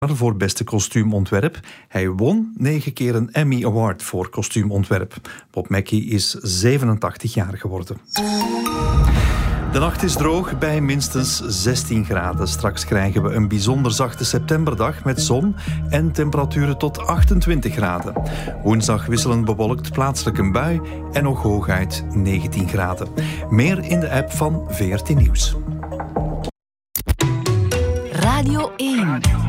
voor beste kostuumontwerp. Hij won 9 keer een Emmy Award voor kostuumontwerp. Bob Mackie is 87 jaar geworden. De nacht is droog bij minstens 16 graden. Straks krijgen we een bijzonder zachte septemberdag met zon en temperaturen tot 28 graden. Woensdag wisselend bewolkt, plaatselijk een bui en nog hooguit 19 graden. Meer in de app van VRT Nieuws. Radio 1.